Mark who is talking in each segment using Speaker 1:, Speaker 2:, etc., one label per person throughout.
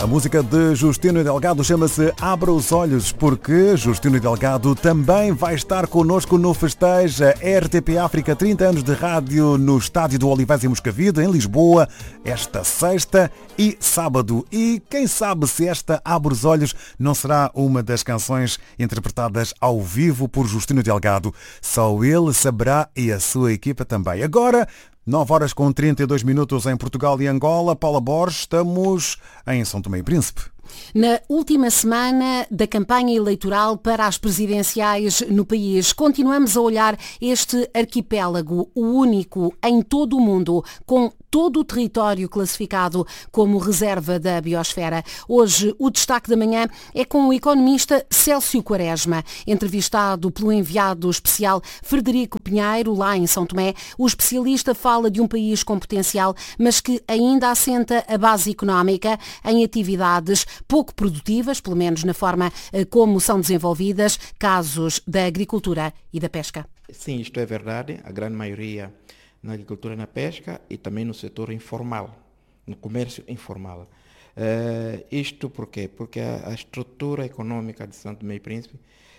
Speaker 1: A música de Justino Delgado chama-se Abra os Olhos, porque Justino Delgado também vai estar connosco no festejo RTP África 30 anos de rádio no Estádio do Olivais em Moscavide, em Lisboa, esta sexta e sábado. E quem sabe se esta Abre os Olhos não será uma das canções interpretadas ao vivo por Justino Delgado. Só ele saberá e a sua equipa também. Agora, 9h32 em Portugal e Angola. Paula Borges, estamos em São Tomé e Príncipe.
Speaker 2: Na última semana da campanha eleitoral para as presidenciais no país, continuamos a olhar este arquipélago, o único em todo o mundo, com todo o território classificado como reserva da biosfera. Hoje, o destaque da manhã é com o economista Célcio Quaresma. Entrevistado pelo enviado especial Frederico Pinheiro, lá em São Tomé, o especialista fala de um país com potencial, mas que ainda assenta a base económica em atividades pouco produtivas, pelo menos na forma como são desenvolvidas, casos da agricultura e da pesca.
Speaker 3: Sim, isto é verdade. A grande maioria na agricultura e na pesca e também no setor informal, no comércio informal. Isto por quê? Porque a estrutura econômica de São Tomé e Príncipe,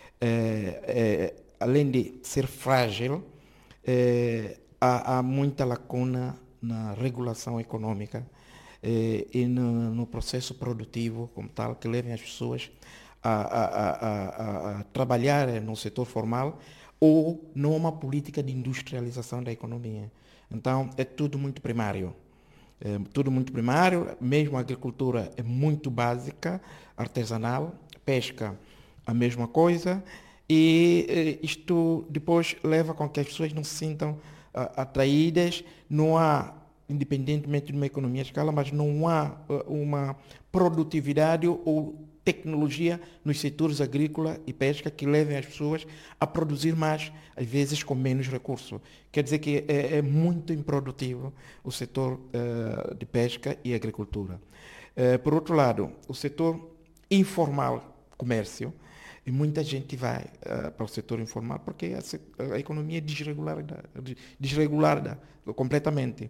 Speaker 3: além de ser frágil, há muita lacuna na regulação econômica e no processo produtivo como tal, que levem as pessoas a trabalhar no setor formal ou numa política de industrialização da economia. Então, é tudo muito primário. Mesmo a agricultura é muito básica, artesanal, pesca a mesma coisa, e isto depois leva com que as pessoas não se sintam atraídas, não há, independentemente de uma economia de escala, mas não há uma produtividade ou tecnologia nos setores agrícola e pesca que levem as pessoas a produzir mais, às vezes com menos recursos. Quer dizer que é muito improdutivo o setor de pesca e agricultura. Por outro lado, o setor informal, comércio, e muita gente vai para o setor informal porque a economia é desregulada completamente.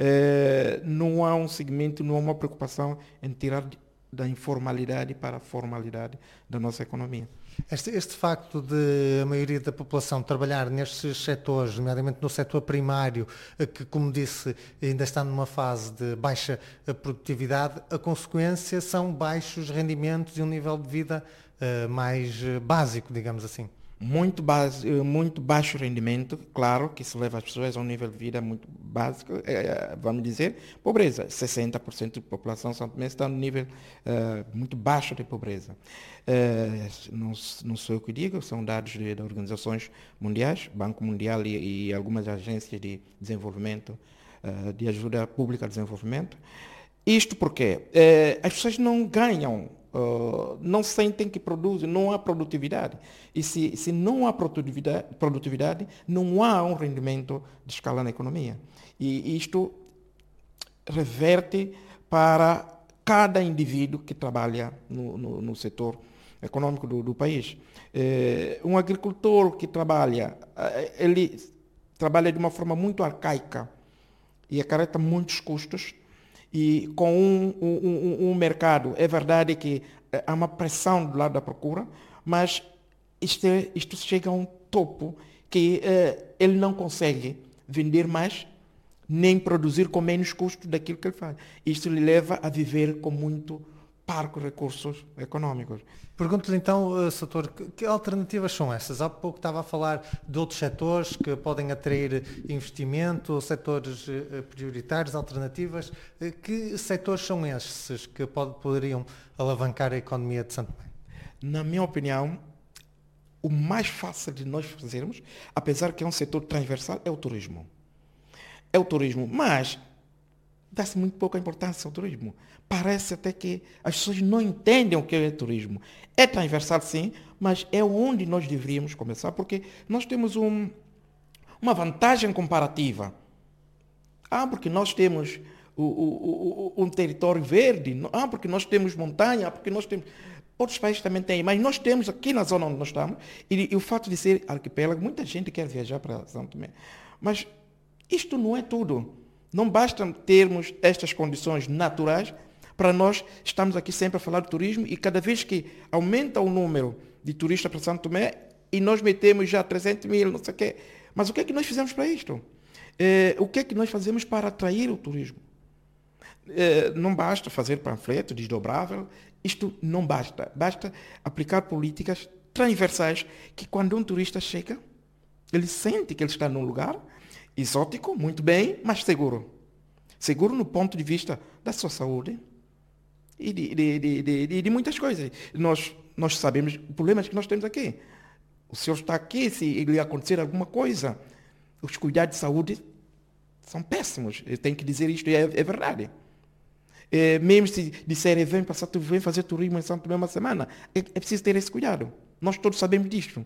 Speaker 3: Não há um segmento, não há uma preocupação em tirar da informalidade para a formalidade da nossa economia.
Speaker 4: Este facto de a maioria da população trabalhar nestes setores, nomeadamente no setor primário, que, como disse, ainda está numa fase de baixa produtividade, a consequência são baixos rendimentos e um nível de vida mais básico, digamos assim.
Speaker 3: Muito baixo rendimento, claro, que se leva as pessoas a um nível de vida muito básico, vamos dizer, pobreza. 60% da população de São Tomé está no nível muito baixo de pobreza. Não sou eu que digo, são dados de organizações mundiais, Banco Mundial e algumas agências de desenvolvimento, de ajuda pública ao desenvolvimento. Isto porque as pessoas não ganham, não sentem que produzem, não há produtividade. E se não há produtividade, não há um rendimento de escala na economia. E isto reverte para cada indivíduo que trabalha no setor econômico do país. Um agricultor que ele trabalha de uma forma muito arcaica e acarreta muitos custos. E com um mercado, é verdade que há uma pressão do lado da procura, mas isto chega a um topo que ele não consegue vender mais, nem produzir com menos custo daquilo que ele faz. Isto lhe leva a viver com muito parcos recursos econômicos.
Speaker 4: Pergunto-lhe então, Soutor, que alternativas são essas? Há pouco estava a falar de outros setores que podem atrair investimento, setores prioritários, alternativas. Que setores são esses que poderiam alavancar a economia de São Tomé?
Speaker 3: Na minha opinião, o mais fácil de nós fazermos, apesar que é um setor transversal, é o turismo. Mas dá-se muito pouca importância ao turismo. Parece até que as pessoas não entendem o que é turismo. É transversal, sim, mas é onde nós deveríamos começar, porque nós temos uma vantagem comparativa. Porque nós temos um território verde, porque nós temos montanha, porque nós temos... Outros países também têm, mas nós temos aqui na zona onde nós estamos, e o fato de ser arquipélago, muita gente quer viajar para São Tomé. Mas isto não é tudo. Não basta termos estas condições naturais, Para nós, estamos aqui sempre a falar de turismo e cada vez que aumenta o número de turistas para São Tomé e nós metemos já 300 mil, não sei o quê. Mas o que é que nós fizemos para isto? O que é que nós fazemos para atrair o turismo? Não basta fazer panfleto desdobrável, isto não basta. Basta aplicar políticas transversais que quando um turista chega, ele sente que ele está num lugar exótico, muito bem, mas seguro. Seguro no ponto de vista da sua saúde e de muitas coisas. Nós sabemos os problemas que nós temos aqui. O senhor está aqui, se lhe acontecer alguma coisa, os cuidados de saúde são péssimos. Eu tenho que dizer isto, é verdade. Mesmo se disserem, vem fazer turismo em São Tomé uma semana, é preciso ter esse cuidado. Nós todos sabemos disto.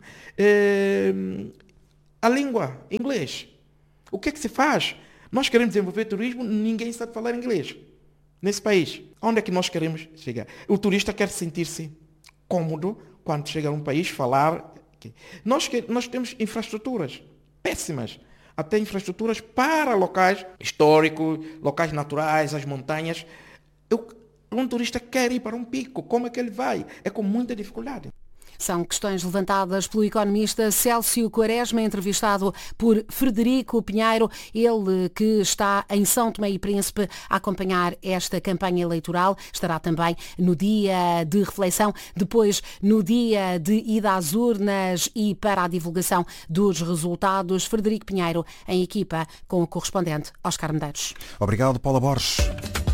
Speaker 3: A língua, inglês. O que é que se faz? Nós queremos desenvolver turismo, ninguém sabe falar inglês nesse país. Onde é que nós queremos chegar? O turista quer sentir-se cômodo quando chega a um país, falar. Nós temos infraestruturas péssimas. Até infraestruturas para locais históricos, locais naturais, as montanhas. Um turista quer ir para um pico. Como é que ele vai? É com muita dificuldade.
Speaker 2: São questões levantadas pelo economista Célcio Quaresma, entrevistado por Frederico Pinheiro, ele que está em São Tomé e Príncipe a acompanhar esta campanha eleitoral. Estará também no dia de reflexão, depois no dia de ida às urnas e para a divulgação dos resultados. Frederico Pinheiro em equipa com o correspondente Oscar Medeiros.
Speaker 1: Obrigado, Paula Borges.